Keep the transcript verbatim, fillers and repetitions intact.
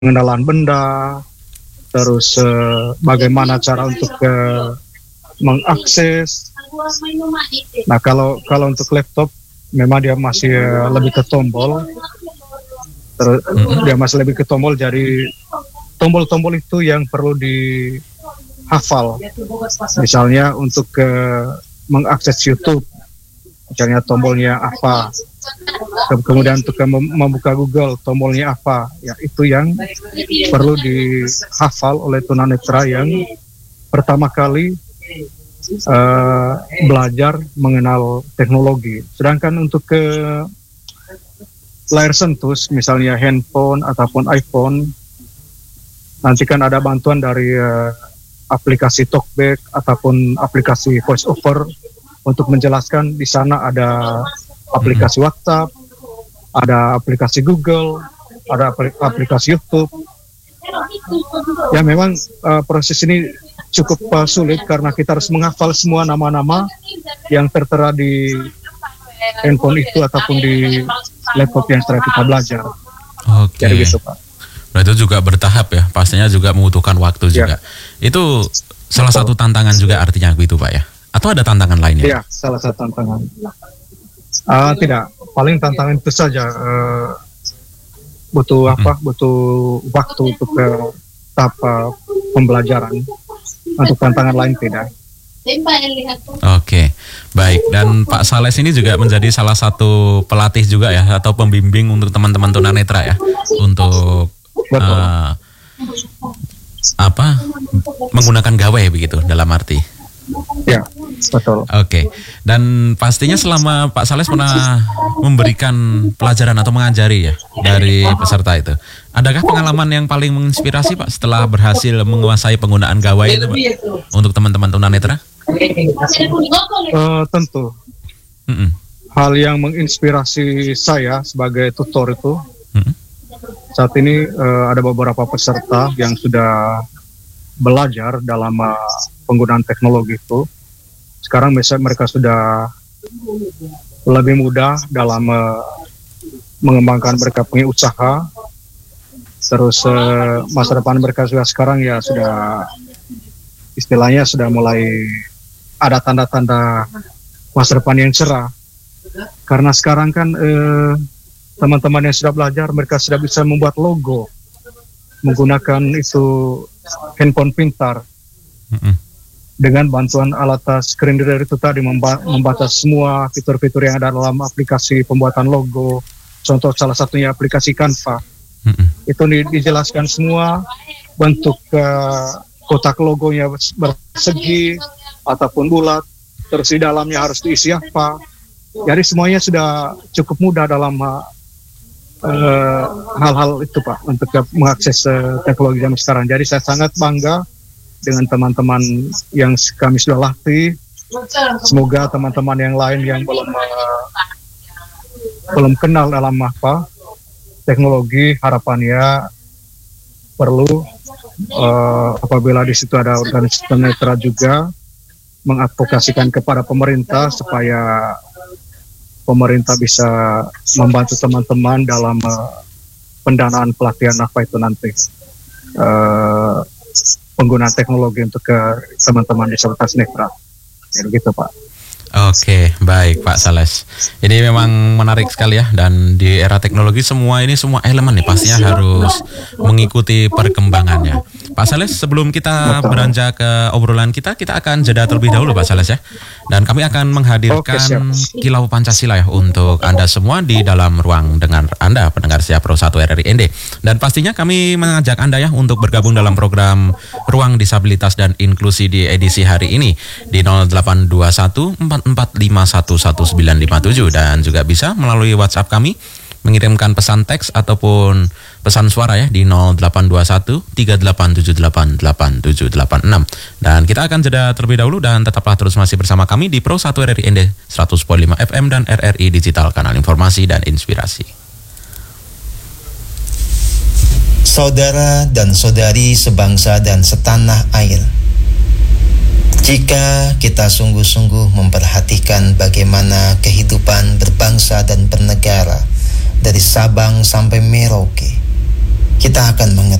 pengenalan benda, terus uh, bagaimana cara untuk uh, mengakses. Nah kalau kalau untuk laptop memang dia masih uh, lebih ke tombol, terus mm-hmm. dia masih lebih ke tombol, jadi tombol-tombol itu yang perlu dihafal. Misalnya untuk uh, mengakses YouTube, misalnya tombolnya apa. Kemudian untuk membuka Google, tombolnya apa, ya itu yang perlu dihafal oleh tunanetra yang pertama kali uh, belajar mengenal teknologi. Sedangkan untuk ke layar sentuh, misalnya handphone ataupun iPhone, nanti kan ada bantuan dari uh, aplikasi Talkback ataupun aplikasi VoiceOver untuk menjelaskan. Di sana ada aplikasi WhatsApp, ada aplikasi Google, ada aplikasi YouTube. Ya memang uh, proses ini cukup uh, sulit karena kita harus menghafal semua nama-nama yang tertera di handphone itu ataupun di laptop yang setelah kita belajar. Oke. Jadi gitu, Pak. Nah, itu juga bertahap ya, pastinya juga membutuhkan waktu juga. Ya. Itu salah satu tantangan juga artinya begitu, Pak ya? Atau ada tantangan lainnya? Iya, salah satu tantangan. Uh, tidak, paling tantangan itu saja. Uh, butuh apa? Hmm. Butuh waktu untuk uh, tahap uh, pembelajaran. Untuk tantangan lain tidak. Oke, baik. Dan Pak Sales ini juga menjadi salah satu pelatih juga ya, atau pembimbing untuk teman-teman tunanetra ya, untuk uh, apa? Menggunakan gawai begitu dalam arti. Ya, betul. Oke, dan pastinya selama Pak Sales pernah memberikan pelajaran atau mengajari ya dari peserta itu, adakah pengalaman yang paling menginspirasi Pak setelah berhasil menguasai penggunaan gawai itu Pak untuk teman-teman tunanetra? Uh, tentu. Mm-mm. Hal yang menginspirasi saya sebagai tutor itu, Mm-mm. saat ini uh, ada beberapa peserta yang sudah belajar dalam uh, penggunaan teknologi itu. Sekarang misalnya mereka sudah lebih mudah dalam uh, mengembangkan mereka punya usaha. Terus uh, masa depan mereka juga sekarang ya sudah istilahnya sudah mulai ada tanda-tanda masa depan yang cerah. Karena sekarang kan uh, teman-teman yang sudah belajar mereka sudah bisa membuat logo menggunakan itu handphone pintar. Mm-mm. Dengan bantuan alat screen reader itu tadi memba- membaca semua fitur-fitur yang ada dalam aplikasi pembuatan logo. Contoh salah satunya aplikasi Canva. Mm-mm. Itu di- dijelaskan semua bentuk uh, kotak logonya bersegi ataupun bulat, terus di dalamnya harus diisi apa. Jadi semuanya sudah cukup mudah dalam uh, uh, hal-hal itu Pak untuk mengakses uh, teknologi zaman sekarang. Jadi saya sangat bangga dengan teman-teman yang kami sudah latih. Semoga teman-teman yang lain yang belum uh, belum kenal dalam apa teknologi, harapannya perlu uh, apabila di situ ada organisasi tunanetra juga mengadvokasikan kepada pemerintah supaya pemerintah bisa membantu teman-teman dalam uh, pendanaan pelatihan apa itu nanti. Uh, penggunaan teknologi untuk ke teman-teman disabilitas netra. Jadi gitu Pak. Oke, baik Pak Sales. Ini memang menarik sekali ya, dan di era teknologi semua ini semua elemen nih pastinya harus mengikuti perkembangannya. Pak Sales, sebelum kita beranjak ke obrolan kita, kita akan jeda terlebih dahulu Pak Sales ya. Dan kami akan menghadirkan Oke, Kilau Pancasila ya untuk Anda semua di dalam ruang dengar Anda, pendengar setia Pro satu R R I N D. Dan pastinya kami mengajak Anda ya untuk bergabung dalam program Ruang Disabilitas dan Inklusi di edisi hari ini di nol delapan dua satu empat empat lima satu satu sembilan lima tujuh, dan juga bisa melalui WhatsApp kami mengirimkan pesan teks ataupun pesan suara ya di nol delapan dua satu tiga delapan tujuh delapan delapan tujuh delapan enam. Dan kita akan jeda terlebih dahulu, dan tetaplah terus masih bersama kami di Pro satu R R I N D seratus koma lima F M dan R R I Digital, kanal informasi dan inspirasi. Saudara dan saudari sebangsa dan setanah air, jika kita sungguh-sungguh memperhatikan bagaimana kehidupan berbangsa dan bernegara dari Sabang sampai Merauke, kita akan mengetahui